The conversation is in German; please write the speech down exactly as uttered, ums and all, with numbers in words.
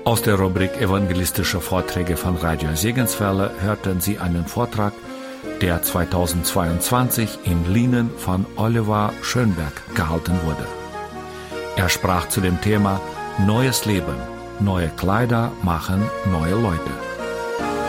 Aus der Rubrik Evangelistische Vorträge von Radio Segenswelle hörten Sie einen Vortrag, der zweitausendzweiundzwanzig in Lienen von Oliver Schönberg gehalten wurde. Er sprach zu dem Thema Neues Leben, neue Kleider machen neue Leute.